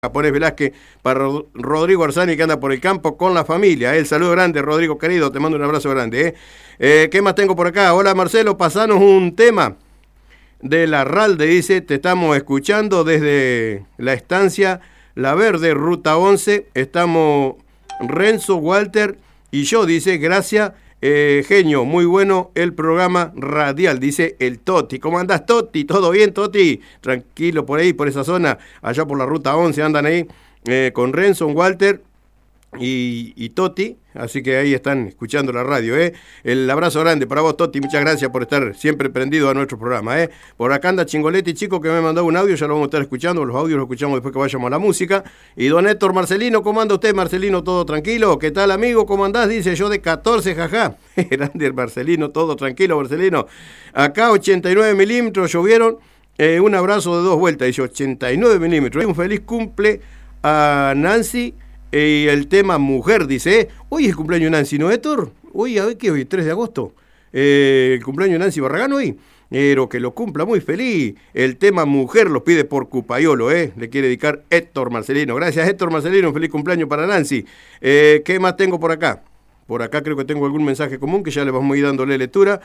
Japonés Velázquez, para Rodrigo Arzani que anda por el campo con la familia. El saludo grande, Rodrigo querido, te mando un abrazo grande. ¿Qué más tengo por acá? Hola Marcelo, pasanos un tema de la Ralde, dice, te estamos escuchando desde la estancia La Verde, Ruta 11. Estamos Renzo, Walter y yo, dice, gracias. Genio, muy bueno el programa radial, dice el Toti. ¿Cómo andás, Toti? ¿Todo bien, Toti? Tranquilo por ahí, por esa zona, allá por la ruta 11 andan ahí con Renzo, Walter y Toti, así que ahí están escuchando la radio. El abrazo grande para vos, Toti, muchas gracias por estar siempre prendido a nuestro programa. Por acá anda Chingoletti, chico, que me mandó un audio, ya lo vamos a estar escuchando, los audios los escuchamos después que vayamos a la música. Y don Héctor Marcelino, ¿cómo anda usted, Marcelino? ¿Todo tranquilo? ¿Qué tal, amigo? ¿Cómo andás? Dice yo de 14, jaja. Grande el Marcelino, todo tranquilo, Marcelino. Acá 89 milímetros llovieron, un abrazo de 2 vueltas, dice 89 milímetros. Un feliz cumple a Nancy. Y el tema mujer, dice, hoy es el cumpleaños de Nancy, ¿no, Héctor? Hoy, a ver qué hoy, 3 de agosto. El cumpleaños de Nancy Barragán hoy. Pero que lo cumpla muy feliz. El tema mujer lo pide por Cupayolo, le quiere dedicar Héctor Marcelino. Gracias, Héctor Marcelino, un feliz cumpleaños para Nancy. ¿Qué más tengo por acá? Por acá creo que tengo algún mensaje común que ya le vamos a ir dándole lectura.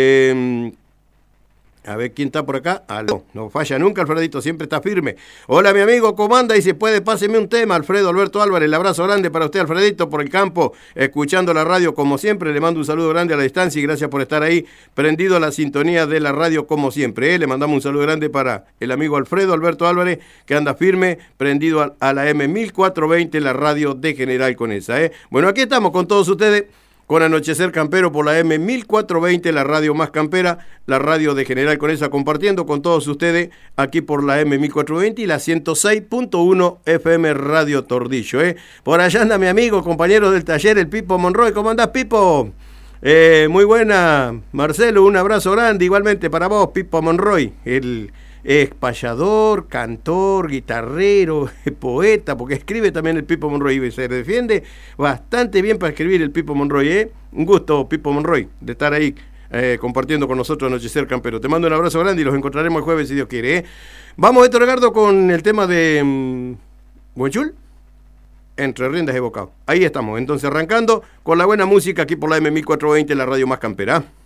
A ver quién está por acá. Aló, no falla nunca, Alfredito, siempre está firme. Hola, mi amigo, ¿cómo anda? Y si puede, páseme un tema. Alfredo Alberto Álvarez, el abrazo grande para usted, Alfredito, por el campo, escuchando la radio como siempre. Le mando un saludo grande a la distancia y gracias por estar ahí, prendido a la sintonía de la radio como siempre. Le mandamos un saludo grande para el amigo Alfredo Alberto Álvarez, que anda firme, prendido a la M1420, la radio de General Conesa. Bueno, aquí estamos con todos ustedes. Con Anochecer Campero por la M1420, la radio más campera, la radio de General Conesa, compartiendo con todos ustedes aquí por la M1420 y la 106.1 FM Radio Tordillo. Por allá anda mi amigo, compañero del taller, el Pipo Monroy. ¿Cómo andás, Pipo? Muy buena, Marcelo, un abrazo grande igualmente para vos, Pipo Monroy, el payador, cantor, guitarrero, poeta, porque escribe también el Pipo Monroy y se defiende bastante bien para escribir el Pipo Monroy. Un gusto, Pipo Monroy, de estar ahí compartiendo con nosotros Anochecer Campero. Te mando un abrazo grande y los encontraremos el jueves si Dios quiere. Vamos, Héctor Ricardo, con el tema de Buenchul, Entre Riendas y Bocado. Ahí estamos, entonces arrancando con la buena música aquí por la M1420, la radio más campera.